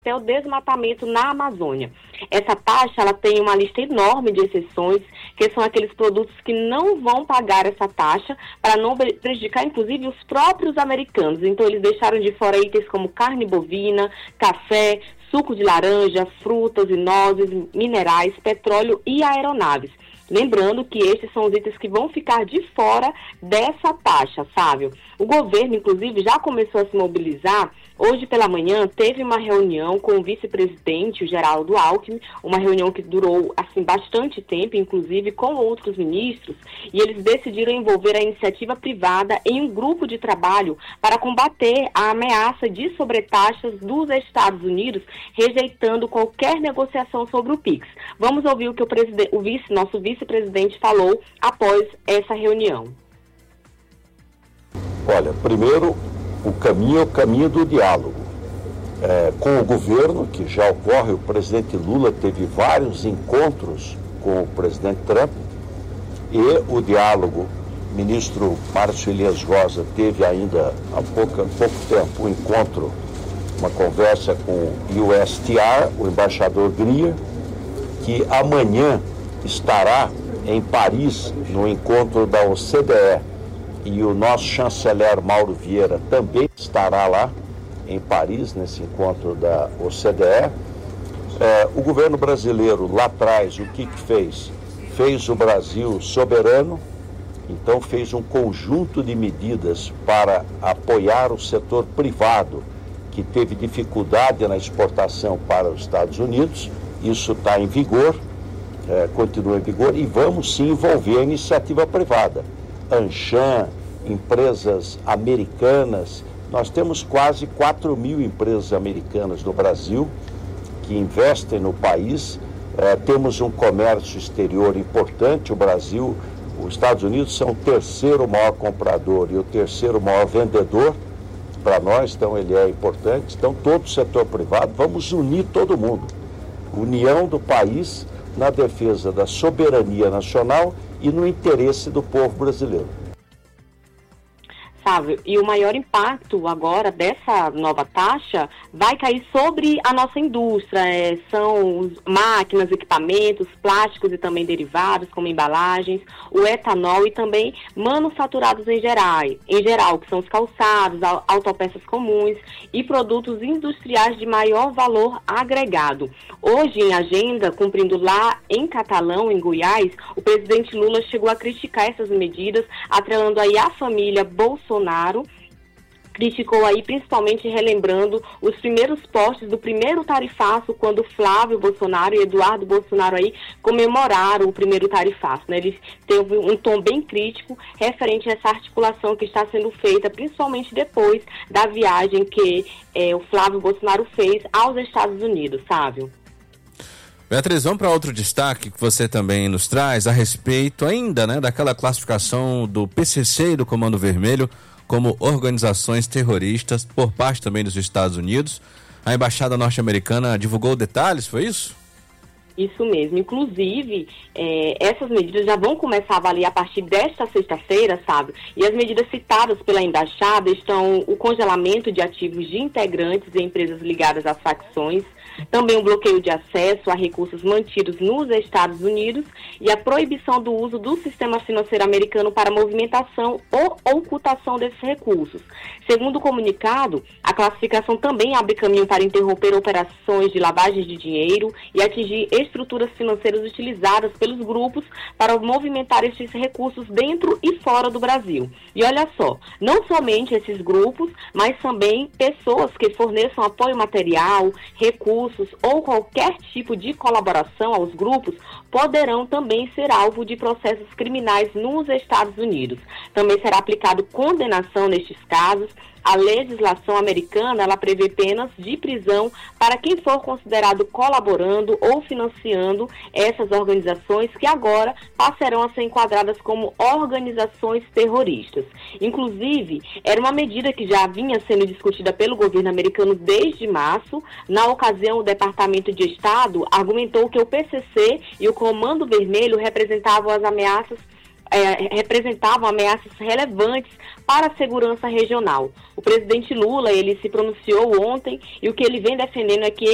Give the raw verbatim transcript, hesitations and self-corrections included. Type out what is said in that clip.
até o desmatamento na Amazônia. Essa taxa, ela tem uma lista enorme de exceções, que são aqueles produtos que não vão pagar essa taxa, para não prejudicar, inclusive, os próprios americanos. Então, eles deixaram de fora itens como carne bovina, café, suco de laranja, frutas e nozes, minerais, petróleo e aeronaves. Lembrando que esses são os itens que vão ficar de fora dessa taxa, Sávio. O governo, inclusive, já começou a se mobilizar. Hoje pela manhã teve uma reunião com o vice-presidente, o Geraldo Alckmin, uma reunião que durou assim bastante tempo, inclusive com outros ministros, e eles decidiram envolver a iniciativa privada em um grupo de trabalho para combater a ameaça de sobretaxas dos Estados Unidos, rejeitando qualquer negociação sobre o Pix. Vamos ouvir o que o, preside- o vice, nosso vice-presidente falou após essa reunião. Olha, primeiro, o caminho é o caminho do diálogo. É, com o governo, que já ocorre, o presidente Lula teve vários encontros com o presidente Trump, e o diálogo, o ministro Márcio Elias Rosa teve ainda há pouco, pouco tempo um encontro, uma conversa com o U S T R, o embaixador Greer, que amanhã estará em Paris, no encontro da O C D E, e o nosso chanceler Mauro Vieira também estará lá em Paris, nesse encontro da O C D E. É, o governo brasileiro lá atrás, o que, que fez? Fez o Brasil soberano, então fez um conjunto de medidas para apoiar o setor privado que teve dificuldade na exportação para os Estados Unidos. Isso está em vigor, é, continua em vigor, e vamos sim envolver a iniciativa privada. Anshan, empresas americanas, nós temos quase quatro mil empresas americanas no Brasil que investem no país, eh, temos um comércio exterior importante, o Brasil, os Estados Unidos são o terceiro maior comprador e o terceiro maior vendedor para nós, então ele é importante, então todo o setor privado, vamos unir todo mundo, união do país na defesa da soberania nacional e no interesse do povo brasileiro. Sávio, e o maior impacto agora dessa nova taxa vai cair sobre a nossa indústria, é, são os máquinas, equipamentos, plásticos e também derivados, como embalagens, o etanol e também manufaturados em geral, em geral, que são os calçados, autopeças comuns e produtos industriais de maior valor agregado. Hoje, em agenda, cumprindo lá em Catalão, em Goiás, o presidente Lula chegou a criticar essas medidas, atrelando aí a família Bolsonaro. Bolsonaro criticou aí, principalmente relembrando os primeiros postes do primeiro tarifaço, quando Flávio Bolsonaro e Eduardo Bolsonaro aí comemoraram o primeiro tarifaço, né? Ele teve um tom bem crítico referente a essa articulação que está sendo feita, principalmente depois da viagem que é, o Flávio Bolsonaro fez aos Estados Unidos, Sávio. Beatriz, vamos para outro destaque que você também nos traz a respeito ainda, né, daquela classificação do P C C e do Comando Vermelho como organizações terroristas por parte também dos Estados Unidos. A Embaixada norte-americana divulgou detalhes, foi isso? Isso mesmo. Inclusive, é, essas medidas já vão começar a valer a partir desta sexta-feira, sabe? E as medidas citadas pela Embaixada estão o congelamento de ativos de integrantes em empresas ligadas às facções, também o bloqueio de acesso a recursos mantidos nos Estados Unidos e a proibição do uso do sistema financeiro americano para movimentação ou ocultação desses recursos. Segundo o comunicado, a classificação também abre caminho para interromper operações de lavagem de dinheiro e atingir estruturas financeiras utilizadas pelos grupos para movimentar esses recursos dentro e fora do Brasil. E olha só, não somente esses grupos, mas também pessoas que forneçam apoio material, recursos ou qualquer tipo de colaboração aos grupos poderão também ser alvo de processos criminais nos Estados Unidos. Também será aplicado condenação nestes casos. A legislação americana, ela prevê penas de prisão para quem for considerado colaborando ou financiando essas organizações que agora passarão a ser enquadradas como organizações terroristas. Inclusive, era uma medida que já vinha sendo discutida pelo governo americano desde março. Na ocasião, o Departamento de Estado argumentou que o P C C e o Comando Vermelho representavam as ameaças É, representavam ameaças relevantes para a segurança regional. O presidente Lula, ele se pronunciou ontem e o que ele vem defendendo é que